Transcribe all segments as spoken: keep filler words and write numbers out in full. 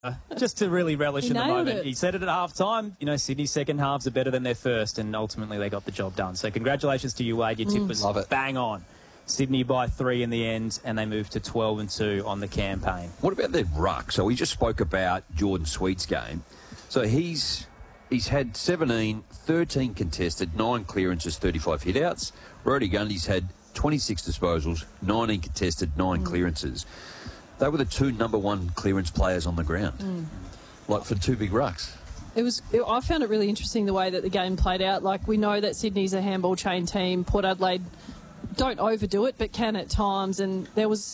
just to really relish He in the nailed moment. it. He said it at half time. You know, Sydney's second halves are better than their first, and ultimately they got the job done. So congratulations to you, Wade. Your tip Mm. was Love it. bang on. Sydney by three in the end, and they moved to twelve and two on the campaign. What about their ruck? So we just spoke about Jordan Sweet's game. So he's he's had seventeen, thirteen contested, nine clearances, thirty-five hitouts. Rody Gundy's had twenty-six disposals, nineteen contested, nine mm. clearances. They were the two number one clearance players on the ground, mm. like for two big rucks. It was. It, I found it really interesting the way that the game played out. Like, we know that Sydney's a handball chain team. Port Adelaide don't overdo it, but can at times. And there was,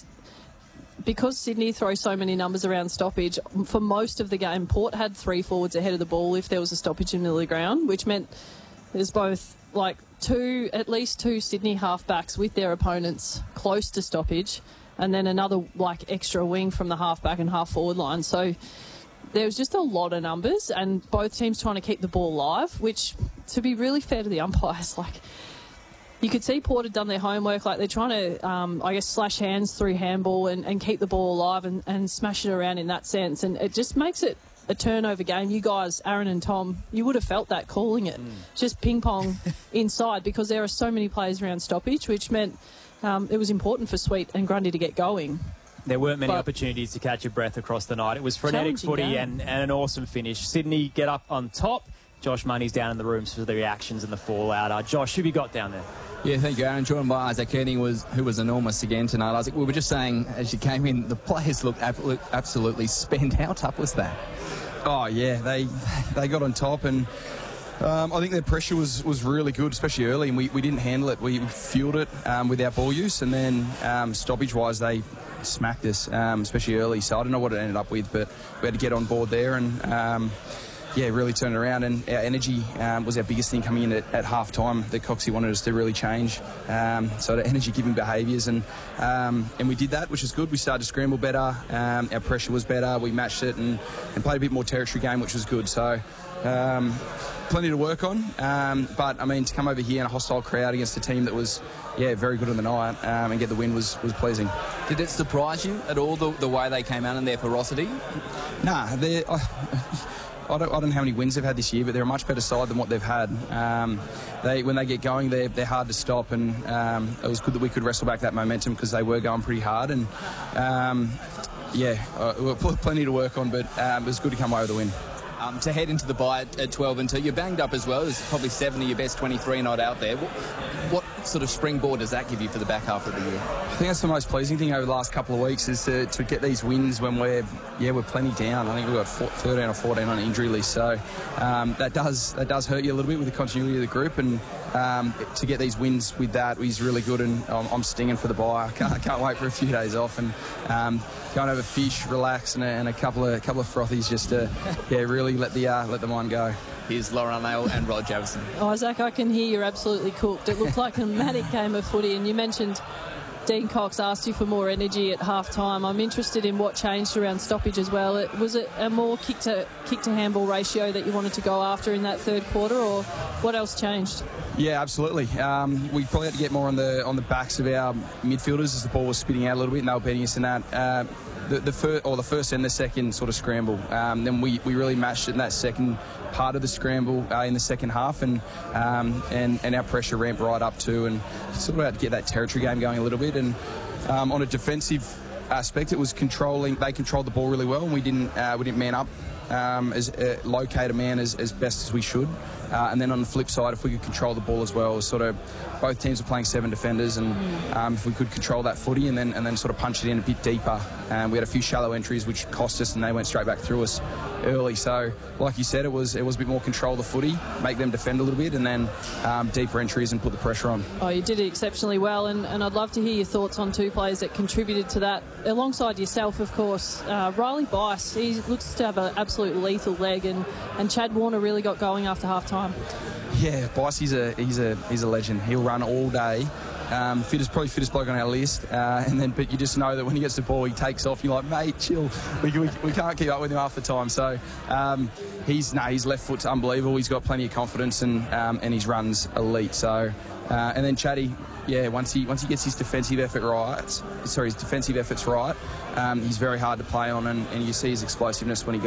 because Sydney throw so many numbers around stoppage, for most of the game, Port had three forwards ahead of the ball if there was a stoppage in the middle of the ground, which meant there's both like two, at least two Sydney halfbacks with their opponents close to stoppage, and then another like extra wing from the halfback and half forward line. So there was just a lot of numbers, and both teams trying to keep the ball alive, which, to be really fair to the umpires, like, you could see Port had done their homework. Like, they're trying to, um, I guess, slash hands through handball and, and keep the ball alive and, and smash it around in that sense. And it just makes it a turnover game. You guys, Aaron and Tom, you would have felt that calling it. Mm. Just ping-pong inside, because there are so many players around stoppage, which meant um, it was important for Sweet and Grundy to get going. There weren't many But opportunities to catch your breath across the night. It was frenetic footy and, and an awesome finish. Sydney get up on top. Josh Money's down in the rooms for the reactions and the fallout. Uh, Josh, who have you got down there? Yeah, thank you, Aaron. Joined by Isaac Keating, was, who was enormous again tonight. Isaac, we were just saying, as you came in, the players looked ab- absolutely spent. How tough was that? Oh, yeah, they they got on top, and um, I think their pressure was, was really good, especially early, and we, we didn't handle it. We fueled it um, with our ball use, and then um, stoppage-wise, they smacked us, um, especially early. So I don't know what it ended up with, but we had to get on board there and... Um, Yeah, really turn it around, and our energy um, was our biggest thing coming in at, at half time that Coxie wanted us to really change. Um, so the energy giving behaviours, and um, and we did that, which is good. We started to scramble better, um, our pressure was better, we matched it and, and played a bit more territory game, which was good. So um, plenty to work on, um, but I mean, to come over here in a hostile crowd against a team that was yeah very good on the night um, and get the win was, was pleasing. Did it surprise you at all, the, the way they came out and their ferocity? Nah, they're... Uh, I don't, I don't know how many wins they've had this year, but they're a much better side than what they've had. Um, they, when they get going, they're, they're hard to stop, and um, it was good that we could wrestle back that momentum because they were going pretty hard. And um, yeah, uh, we've got plenty to work on, but um, it was good to come away with a win. Um, to head into the bye at, at twelve and two, you're banged up as well. There's probably seven of your best twenty-three not out there. What, what sort of springboard does that give you for the back half of the year? I think that's the most pleasing thing over the last couple of weeks is to, to get these wins when we're yeah we're plenty down. I think we've got thirteen or fourteen on injury list, so um, that does that does hurt you a little bit with the continuity of the group, and um, to get these wins with that is really good, and I'm, I'm stinging for the bye. I can't, I can't wait for a few days off and um, go and have a fish, relax, and a, and a couple of a couple of frothies just to yeah really let the uh, let the mind go. Here's Lauren Nail and Rod Javison. Isaac, I can hear you're absolutely cooked. It looked like a manic game of footy, and you mentioned Dean Cox asked you for more energy at half time. I'm interested in what changed around stoppage as well. It, was it a more kick to kick to handball ratio that you wanted to go after in that third quarter, or what else changed? Yeah, absolutely. Um, we probably had to get more on the on the backs of our midfielders as the ball was spitting out a little bit, and they were beating us in that. Uh, the, the first or the first and the second sort of scramble. Um, then we, we really matched it in that second part of the scramble uh, in the second half, and um, and and our pressure ramped right up too, and sort of had to get that territory game going a little bit. And um, on a defensive aspect, it was controlling. They controlled the ball really well, and we didn't uh, we didn't man up. Um, as uh, locate a man as, as best as we should, uh, and then on the flip side, if we could control the ball as well, sort of both teams were playing seven defenders, and um, if we could control that footy and then and then sort of punch it in a bit deeper, um, we had a few shallow entries which cost us, and they went straight back through us early. So, like you said, it was it was a bit more control the footy, make them defend a little bit, and then um, deeper entries and put the pressure on. Oh, you did it exceptionally well, and, and I'd love to hear your thoughts on two players that contributed to that, alongside yourself, of course. Uh, Riley Bice, he looks to have an absolute absolute lethal leg, and, and Chad Warner really got going after half time. Yeah, Bice, he's a he's a he's a legend. He'll run all day. Um, fittest, probably fittest bloke on our list, uh, and then but you just know that when he gets the ball, he takes off. You're like, mate, chill. We, we, we can't keep up with him half the time. So um, he's no, his left foot's unbelievable. He's got plenty of confidence, and um, and his run's elite. So uh, and then Chatty, yeah, once he once he gets his defensive effort right, sorry, his defensive efforts right, um, he's very hard to play on, and, and you see his explosiveness when he goes.